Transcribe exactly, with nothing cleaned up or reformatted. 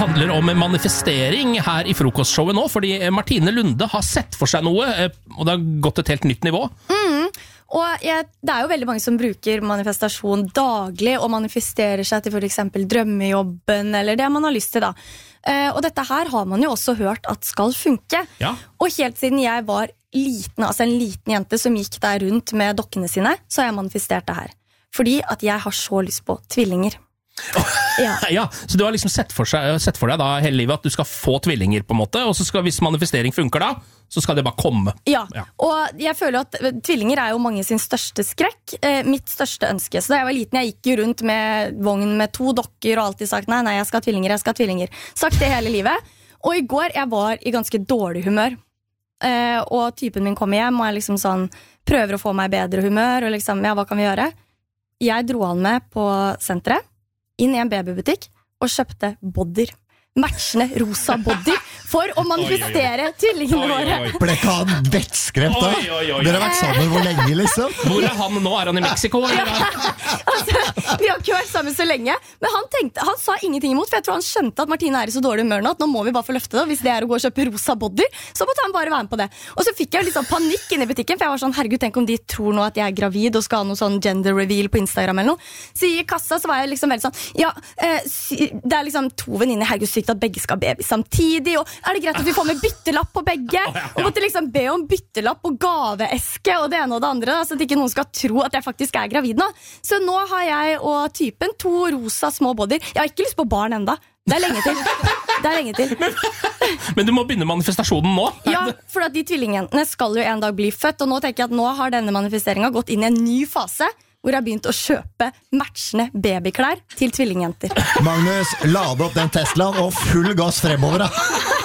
handler om manifestering her i frokostshowet nå, fordi Martine Lunde har sett for seg noe, og det har gått et helt nytt nivå. Mm. Og jeg, det er jo veldig mange som bruker manifestasjon daglig og manifesterer seg til for eksempel drømmejobben eller det man har lyst til da. Uh, og dette her har man jo også hørt at skal funke. Ja. Og helt siden jeg var liten, altså en liten jente som gikk der rundt med dokkene sine, så har jeg manifestert det her. Fordi at jeg har så lyst på tvillinger. Oh, ja. ja, så du har liksom sett for, seg, sett for deg da hele livet at du skal få tvillinger på en måte, og så skal, hvis manifestering funker da, så skal det bare komme. Ja, ja. Og jeg føler at tvillinger er jo mange sin største skrekk, eh, mitt største ønske. Så da jeg var liten, jeg gikk jo rundt med vogn med to dokker og alltid sagt, nei, nei, jeg skal ha tvillinger, jeg skal ha tvillinger. Sagt det hele livet. Og i går, jeg var i ganske dårlig humør. Eh, og typen min kommer hjem, og jeg liksom sånn, prøver å få meg bedre humør, og liksom, ja, hva kan vi gjøre? Jeg dro han med på senteret, inn i en babybutikk og kjøpte bodyer. Matchende rosa body for å manifestere tvillingene våre. Ble ikke han vettskremt da? Oi, oi, oi. Dere har vært sammen hvor lenge liksom? Hvor er han nå? Er han i Mexico? Ja. Altså, vi har ikke vært sammen så lenge. Men han, tenkte, han sa ingenting imot, for jeg tror han skjønte at Martine er i så dårlig humør nå, at nå må vi bare få løfte det. Hvis det er å gå og kjøpe rosa body, så måtte han bare være med på det. Og så fikk jeg litt sånn panikk inne i butikken, for jeg var sånn, herregud, tenk om de tror nå at jeg er gravid og skal ha noe sånn gender reveal på Instagram eller noe. Så i kassa så var jeg liksom veldig sånn, ja, eh, det er liksom to venninner, herregud, sykt at begge skal ha baby samtidig, og er det greit at vi får med byttelapp på begge? Og måtte liksom be om byttelapp og gaveeske og det ene og det andre, da, så at ikke noen skal tro at jeg faktisk er gravid nå. Så nå har jeg og typen to rosa små bodyer. Jeg har ikke lyst på barn enda. Det er lenge til. Det er lenge til. Men, men du må begynne manifestasjonen nå. Ja, for at de tvillingene skal jo en dag bli født, og nå tenker jeg at nå har denne manifesteringen gått inn i en ny fase, hvor jeg har begynt å kjøpe matchende babyklær til tvillingjenter. Magnus, lade opp den Teslaen og full gass fremover da.